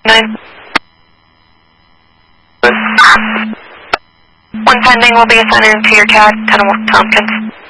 9. One pending will be assigned to your CAD, 10 Tompkins.